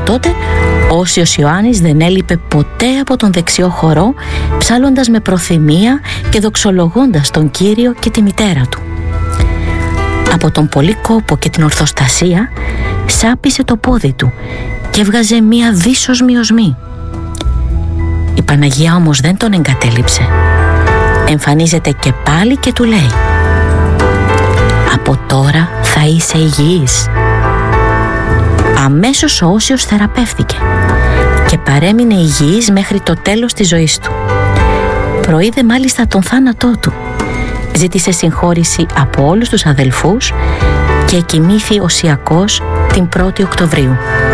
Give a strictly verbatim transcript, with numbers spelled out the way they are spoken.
τότε ο Όσιος Ιωάννης δεν έλειπε ποτέ από τον δεξιό χορό, ψάλλοντας με προθυμία και δοξολογώντας τον Κύριο και τη μητέρα του. Από τον πολύ κόπο και την ορθοστασία σάπισε το πόδι του και έβγαζε μία δύσοσμη οσμή. Η Παναγία όμως δεν τον εγκατέλειψε. Εμφανίζεται και πάλι και του λέει: «Από τώρα θα είσαι υγιής». Αμέσως ο Όσιος θεραπεύθηκε και παρέμεινε υγιής μέχρι το τέλος της ζωής του. Προείδε μάλιστα τον θάνατό του. Ζήτησε συγχώρηση από όλους τους αδελφούς και εκοιμήθη οσιακός την πρώτη Οκτωβρίου.